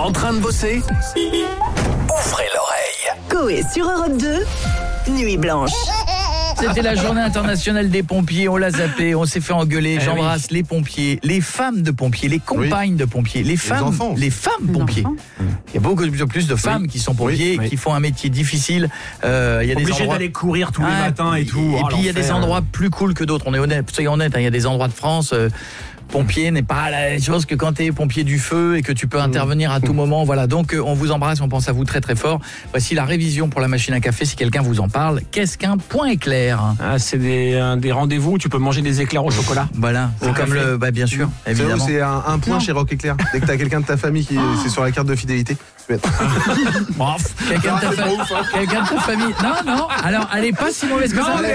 En train de bosser? Ouvrez l'oreille. Coé sur Europe 2, Nuit Blanche. C'était la journée internationale des pompiers, on l'a zappé, on s'est fait engueuler. J'embrasse les pompiers, les femmes de pompiers, les compagnes de pompiers, les femmes pompiers. Il y a beaucoup plus de femmes qui sont pompiers, qui font un métier difficile. Il y a des endroits d'aller courir tous les matins et tout. Et puis il y a des endroits plus cool que d'autres. On est honnête, soyons honnêtes, il y a des endroits de France. Pompier n'est pas la même chose que quand tu es pompier du feu et que tu peux intervenir à tout moment. Voilà, donc on vous embrasse, on pense à vous très très fort. Voici la révision pour la machine à café si quelqu'un vous en parle. Qu'est-ce qu'un point éclair? C'est des rendez-vous où tu peux manger des éclairs au chocolat. Voilà, c'est comme le... Bah bien sûr, évidemment. C'est un point chez Rock Éclair. Dès que tu as quelqu'un de ta famille qui c'est sur la carte de fidélité. Quelqu'un de ta famille. Non, alors elle est pas si mauvaise que ça.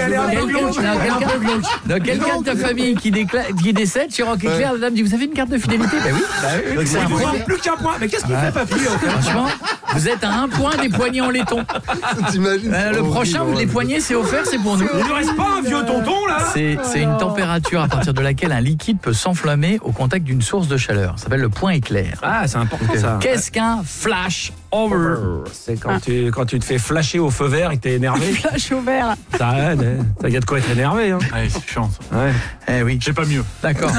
Quelqu'un de ta famille qui décède sur Rock Éclair, la dame dit: vous avez une carte de fidélité? Ben oui. Donc c'est plus qu'un point. Mais qu'est-ce qu'il fait, papy? Franchement, vous êtes à un point des poignets en laiton. T'imagines? Le prochain, les poignets, c'est offert, c'est pour nous. Il ne reste pas un vieux tonton là. C'est une température à partir de laquelle un liquide peut s'enflammer au contact d'une source de chaleur. Ça s'appelle le point éclair. Ah, c'est important ça. Qu'est-ce qu'un flash over? C'est quand tu te fais flasher au feu vert et que t'es énervé. Flash au vert. Ça y a de quoi être énervé. Hein. Ouais, c'est chiant ça. Ouais. Eh oui. J'ai pas mieux. D'accord.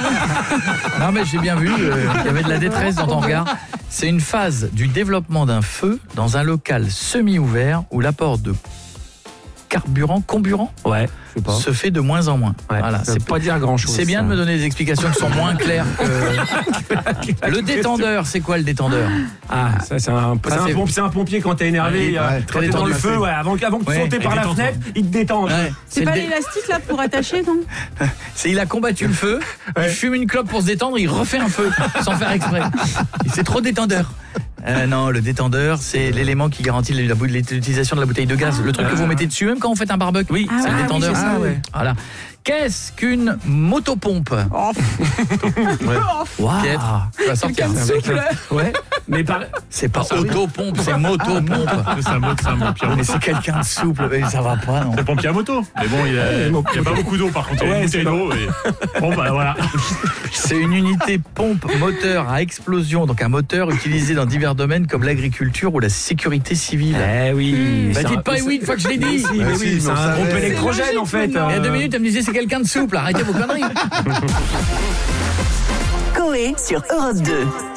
Non mais j'ai bien vu, il y avait de la détresse dans ton regard. C'est une phase du développement d'un feu dans un local semi-ouvert où l'apport de comburant se fait de moins en moins. Voilà, c'est pas dire grand chose. C'est bien de me donner des explications qui sont moins claires que... Le détendeur, c'est quoi le détendeur? Ça c'est un pompier quand t'es énervé, quand t'es dans le feu, avant que tu sautes par la fenêtre, il te détend. C'est pas l'élastique là pour attacher, non? Il a combattu le feu, il fume une clope pour se détendre, il refait un feu sans faire exprès. C'est trop détendeur. Non, le détendeur, c'est l'élément qui garantit l'utilisation de la bouteille de gaz. Le truc que vous mettez dessus, même quand vous faites un barbecue. Oui, c'est le détendeur. Voilà. Qu'est-ce qu'une motopompe? Tu vas sortir. Mais c'est pas autopompe, c'est motopompe. C'est un pompier à moto. Mais c'est quelqu'un de souple, mais ça va pas, non? C'est un pompier à moto. Mais bon, il y a pas beaucoup d'eau par contre. Il y a une bouteille d'eau. Bon, bah voilà. C'est une unité pompe moteur à explosion, donc un moteur utilisé dans divers domaines comme l'agriculture ou la sécurité civile. Eh oui. Bah dites pas oui une fois que je l'ai dit. C'est un pompe électrogène en fait. Il y a 2 minutes, elle me disait c'est quelqu'un de souple. Arrêtez vos conneries. Coé sur Europe 2.